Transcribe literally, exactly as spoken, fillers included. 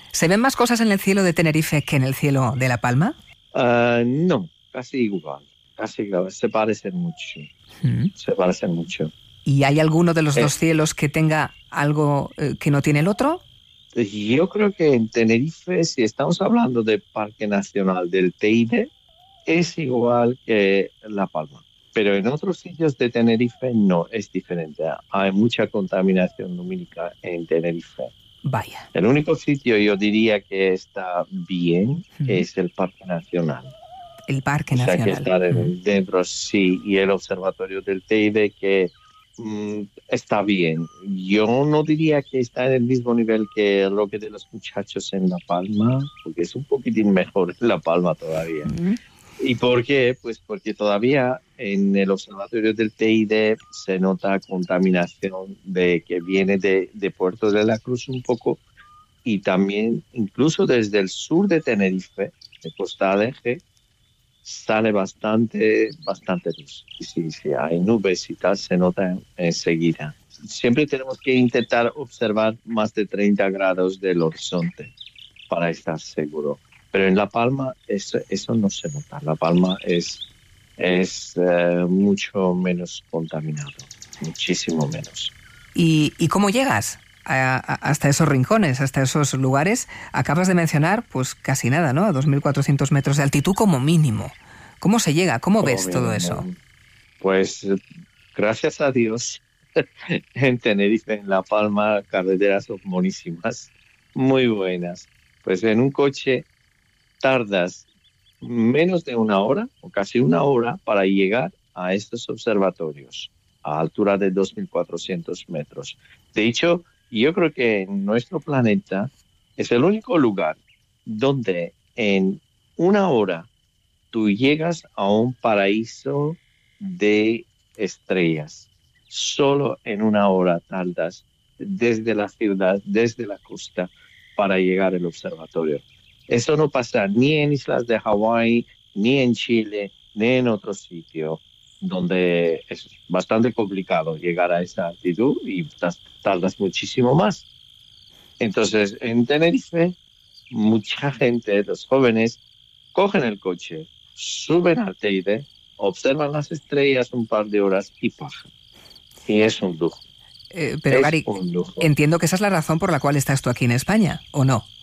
¿Se ven más cosas en el cielo de Tenerife que en el cielo de La Palma? Uh, no, casi igual. Casi igual. Se parecen mucho. Mm. Se parecen mucho. ¿Y hay alguno de los eh, dos cielos que tenga algo eh, que no tiene el otro? Yo creo que en Tenerife, si estamos hablando del Parque Nacional del Teide, es igual que La Palma. Pero en otros sitios de Tenerife no, es diferente. Hay mucha contaminación lumínica en Tenerife. Vaya. El único sitio yo diría que está bien mm. es el Parque Nacional. El Parque o sea, Nacional. Que está mm. dentro, sí, y el Observatorio del Teide que mm, está bien. Yo no diría que está en el mismo nivel que el Roque de los Muchachos en La Palma, porque es un poquitín mejor en La Palma todavía. Mm. ¿Y por qué? Pues porque todavía en el Observatorio del Teide se nota contaminación de que viene de, de Puerto de la Cruz un poco y también incluso desde el sur de Tenerife, de Costa Alegre, sale bastante, bastante luz. Y si, si hay nubes y tal, se nota enseguida. Siempre tenemos que intentar observar más de treinta grados del horizonte para estar seguro. Pero en La Palma eso, eso no se nota. La Palma es, es eh, mucho menos contaminado, muchísimo menos. ¿Y, y cómo llegas a, a, hasta esos rincones, hasta esos lugares? Acabas de mencionar, pues casi nada, ¿no? A dos mil cuatrocientos metros de altitud como mínimo. ¿Cómo se llega? ¿Cómo ves oh, todo bien, eso? Pues gracias a Dios, en Tenerife, en La Palma, carreteras son buenísimas, muy buenas. Pues en un coche tardas menos de una hora o casi una hora para llegar a estos observatorios a altura de dos mil cuatrocientos metros. De hecho, yo creo que en nuestro planeta es el único lugar donde en una hora tú llegas a un paraíso de estrellas. Solo en una hora tardas desde la ciudad, desde la costa, para llegar al observatorio. Eso no pasa ni en islas de Hawái, ni en Chile, ni en otro sitio, donde es bastante complicado llegar a esa altitud y tardas muchísimo más. Entonces, en Tenerife, mucha gente, los jóvenes, cogen el coche, suben al Teide, observan las estrellas un par de horas y bajan. Y es un lujo. Eh, pero, es Gary, un lujo. Entiendo que esa es la razón por la cual estás tú aquí en España, ¿o no?